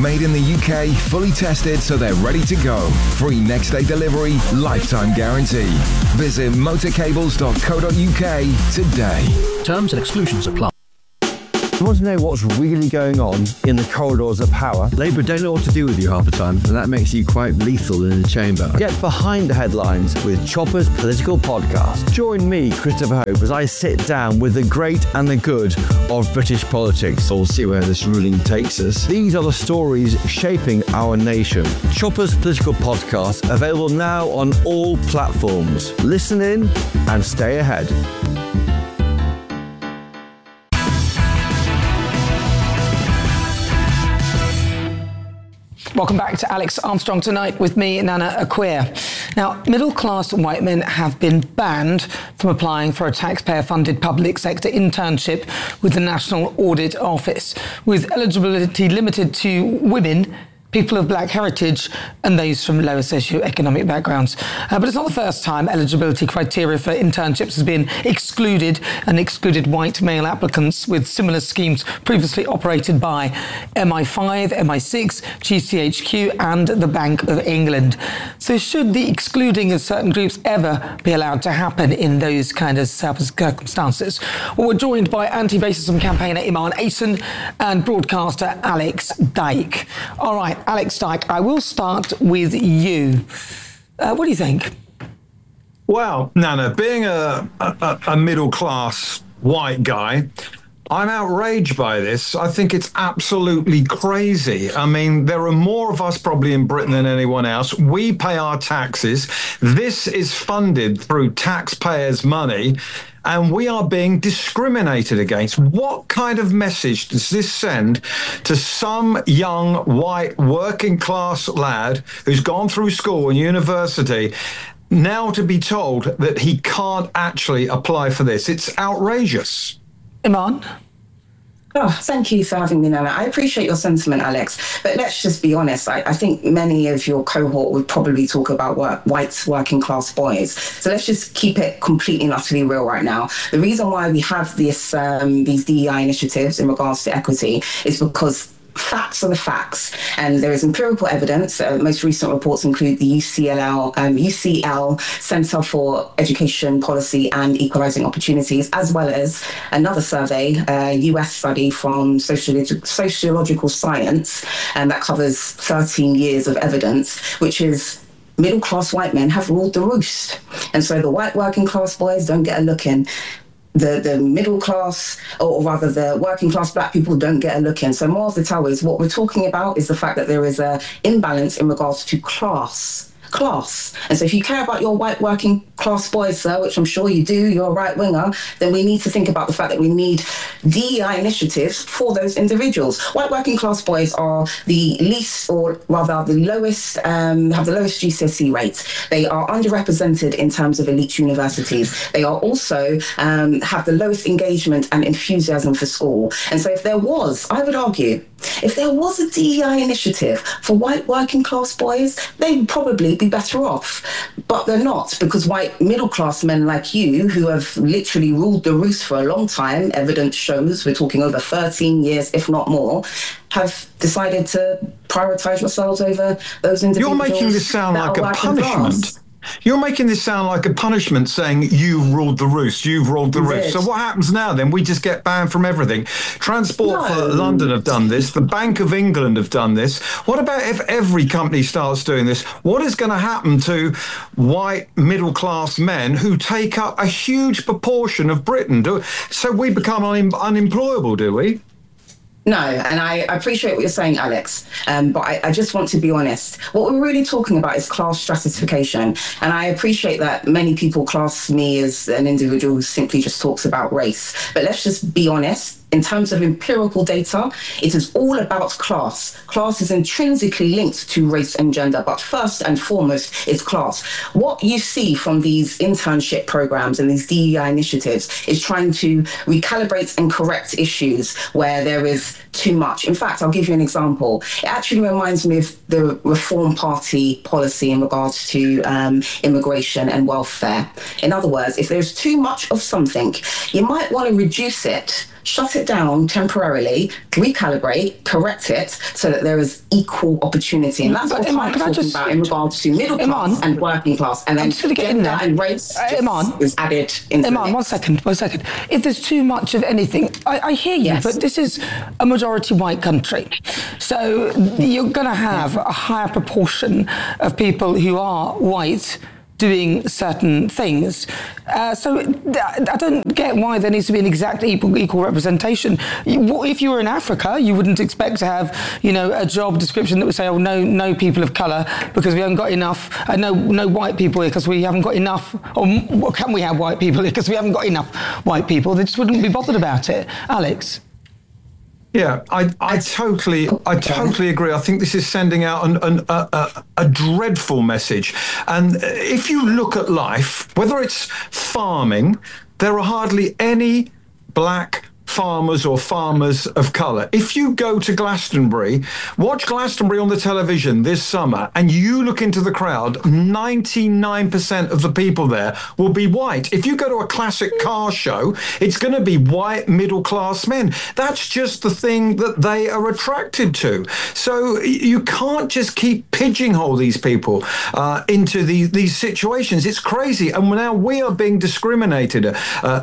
Made in the UK, fully tested so they're ready to go. Free next day delivery, lifetime guarantee. Visit motorcables.co.uk today. Terms and exclusions apply. You want to know what's really going on in the corridors of power? Labour don't know what to do with you half the time, and that makes you quite lethal in the chamber. Get behind the headlines with Chopper's Political Podcast. Join me, Christopher Hope, as I sit down with the great and the good of British politics. We'll see where this ruling takes us. These are the stories shaping our nation. Chopper's Political Podcast, available now on all platforms. Listen in and stay ahead. Welcome back to Alex Armstrong Tonight with me, Nana Akua. Now, middle-class white men have been banned from applying for a taxpayer-funded public sector internship with the National Audit Office, with eligibility limited to women, people of black heritage and those from lower socio-economic backgrounds. But it's not the first time eligibility criteria for internships has been excluded white male applicants with similar schemes previously operated by MI5, MI6, GCHQ and the Bank of England. So should the excluding of certain groups ever be allowed to happen in those kind of circumstances? Well, we're joined by anti-racism campaigner Iman Ayson and broadcaster Alex Dyke. All right, Alex Dyke, I will start with you. What do you think? Well, Nana, being a middle-class white guy, I'm outraged by this. I think it's absolutely crazy. I mean, there are more of us probably in Britain than anyone else. We pay our taxes. This is funded through taxpayers' money, and we are being discriminated against. What kind of message does this send to some young, white, working-class lad who's gone through school and university now to be told that he can't actually apply for this? It's outrageous. Iman? Oh, thank you for having me, Nana. I appreciate your sentiment, Alex. But let's just be honest. I think many of your cohort would probably talk about white working class boys. So let's just keep it completely and utterly real right now. The reason why we have this these DEI initiatives in regards to equity is because facts are the facts, and there is empirical evidence. Most recent reports include the UCL Centre for Education Policy and Equalising Opportunities, as well as another survey, a US study from Sociological Science, and that covers 13 years of evidence, which is middle-class white men have ruled the roost. And so the white working class boys don't get a look in. The middle class, or rather the working class black people, don't get a look in. So more of the tell is what we're talking about is the fact that there is an imbalance in regards to class. And so if you care about your white working class boys, sir, which I'm sure you do, you're a right winger, then we need to think about the fact that we need DEI initiatives for those individuals. White working class boys are the least, or rather the lowest, have the lowest GCSE rates. They are underrepresented in terms of elite universities. They are also have the lowest engagement and enthusiasm for school. And so if there was, I would argue, if there was a DEI initiative for white working class boys, they would probably be better off. But they're not, because white middle class men like you, who have literally ruled the roost for a long time, evidence shows, we're talking over 13 years, if not more, have decided to prioritise yourselves over those individuals. You're making this sound like a punishment. Class. You're making this sound like a punishment, saying you've ruled the roost, you've ruled the roost. So what happens now then? We just get banned from everything. Transport for London have done this. The Bank of England have done this. What about if every company starts doing this? What is going to happen to white middle-class men who take up a huge proportion of Britain? So we become unemployable, do we? No, and I appreciate what you're saying, Alex, but I just want to be honest. What we're really talking about is class stratification, and I appreciate that many people class me as an individual who simply just talks about race. But let's just be honest. In terms of empirical data, it is all about class. Class is intrinsically linked to race and gender, but first and foremost is class. What you see from these internship programs and these DEI initiatives is trying to recalibrate and correct issues where there is too much. In fact, I'll give you an example. It actually reminds me of the Reform Party policy in regards to immigration and welfare. In other words, if there's too much of something, you might want to reduce it shut it down temporarily, recalibrate, correct it so that there is equal opportunity. And that's what I'm talking about in regards to middle class and working class. And then gender and race is added into it. One second. If there's too much of anything, I hear you, but this is a majority white country. So you're going to have a higher proportion of people who are white doing certain things. So I don't get why there needs to be an exact equal representation. If you were in Africa, you wouldn't expect to have, a job description that would say, no people of colour because we haven't got enough, no white people here because we haven't got enough, or can we have white people here because we haven't got enough white people? They just wouldn't be bothered about it. Alex? Yeah, I totally agree. I think this is sending out a dreadful message. And if you look at life, whether it's farming, there are hardly any black farmers or farmers of colour. If you go to Glastonbury, watch Glastonbury on the television this summer, and you look into the crowd, 99% of the people there will be white. If you go to a classic car show, it's going to be white middle-class men. That's just the thing that they are attracted to. So you can't just keep pigeonhole these people into these situations. It's crazy. And now we are being discriminated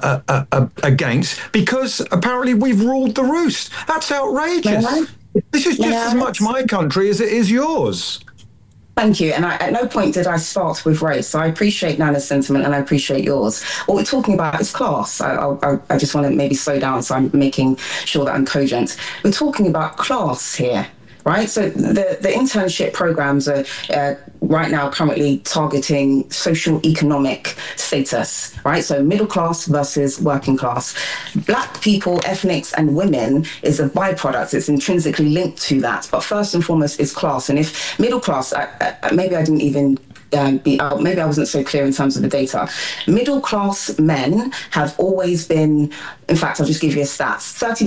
against because apparently we've ruled the roost. That's outrageous. This is just as much my country as it is yours. Thank you. And at no point did I start with race. So I appreciate Nana's sentiment and I appreciate yours. What we're talking about is class. I just want to maybe slow down so I'm making sure that I'm cogent. We're talking about class here. Right, so the internship programs are right now currently targeting socio-economic status, right? So middle class versus working class. Black people, ethnics, and women is a byproduct. It's intrinsically linked to that. But first and foremost is class. And if middle class, maybe I didn't even maybe I wasn't so clear in terms of the data. Middle class men have always been, in fact, I'll just give you a stat,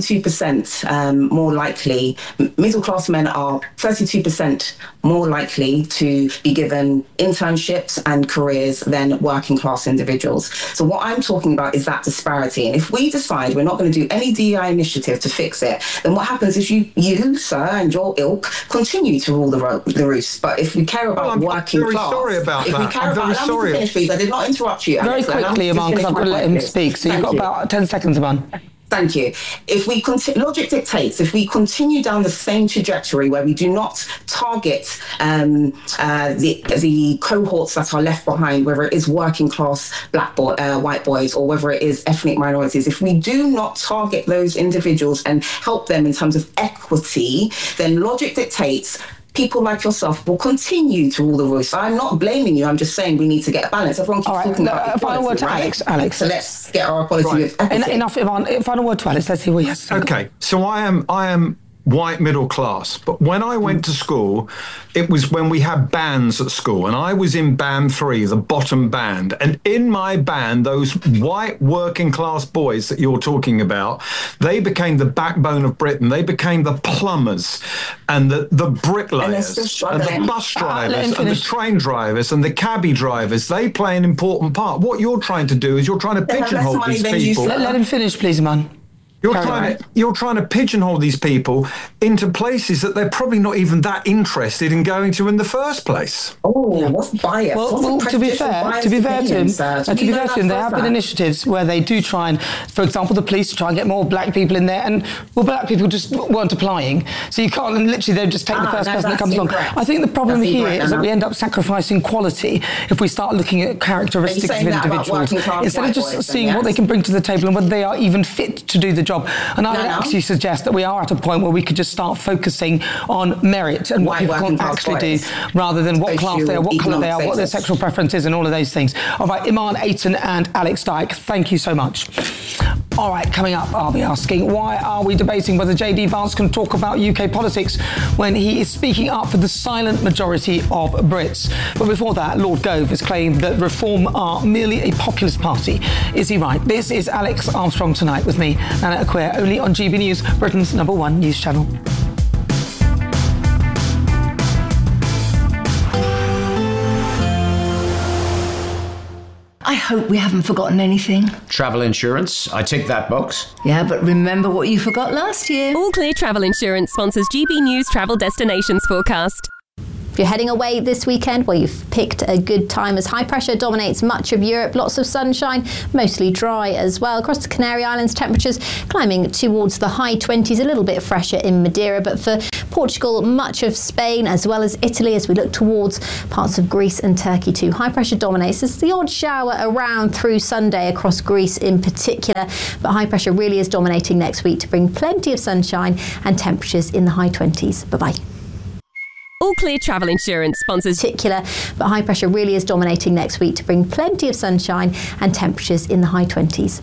32% more likely, middle class men are 32% more likely to be given internships and careers than working class individuals. So what I'm talking about is that disparity. And if we decide we're not going to do any DEI initiative to fix it, then what happens is you, sir, and your ilk continue to rule the roost. But if we care about working class, about if that. we care about, allow me to finish, please. I did not interrupt you. Very quickly, Iman, because I've got to let him speak. So you've got about 10 seconds, Iman. Thank you. If we logic dictates, if we continue down the same trajectory where we do not target the cohorts that are left behind, whether it is working class white boys or whether it is ethnic minorities, if we do not target those individuals and help them in terms of equity, then logic dictates people like yourself will continue to rule the roost. I'm not blaming you. I'm just saying we need to get a balance. Everyone keeps talking about equality, final word to right? Alex. So let's get our equality with equity. Enough, Iman. Final word to Alex. Let's see what he has to say. Okay, so I am white middle class, but when I went to school, it was when we had bands at school, and I was in band 3, the bottom band, and in my band, those white working class boys that you're talking about, they became the backbone of Britain. They became the plumbers and the bricklayers and the bus drivers and the train drivers and the cabbie drivers. They play an important part. What you're trying to do is you're trying to pigeonhole these people. Let him finish, please, man. You're trying to pigeonhole these people into places that they're probably not even that interested in going to in the first place. Oh, what's bias? Well, to be fair to him, there have been initiatives where they do try and, for example, the police try and get more black people in there, and black people just weren't applying. So you can't, and literally they just take the first person that comes along. I think the problem here is that we end up sacrificing quality if we start looking at characteristics of individuals instead of just seeing what they can bring to the table and whether they are even fit to do the job. And I would actually suggest that we are at a point where we could just start focusing on merit and what people can actually do, rather than what class they are, what colour they are, what their sexual preference is, and all of those things. All right, Iman Ayton and Alex Dyke, thank you so much. All right, coming up, I'll be asking, why are we debating whether J.D. Vance can talk about UK politics when he is speaking up for the silent majority of Brits? But before that, Lord Gove has claimed that Reform are merely a populist party. Is he right? This is Alex Armstrong Tonight with me, Nana Acquia, only on GB News, Britain's #1 news channel. I hope we haven't forgotten anything. Travel insurance, I tick that box. Yeah, but remember what you forgot last year. All Clear Travel Insurance sponsors GB News Travel Destinations Forecast. If you're heading away this weekend, well, you've picked a good time as high pressure dominates much of Europe. Lots of sunshine, mostly dry as well. Across the Canary Islands, temperatures climbing towards the high 20s, a little bit fresher in Madeira. But for Portugal, much of Spain, as well as Italy, as we look towards parts of Greece and Turkey too. High pressure dominates. There's the odd shower around through Sunday across Greece in particular. But high pressure really is dominating next week to bring plenty of sunshine and temperatures in the high 20s. Bye-bye. All Clear Travel Insurance sponsors particular, but high pressure really is dominating next week to bring plenty of sunshine and temperatures in the high 20s.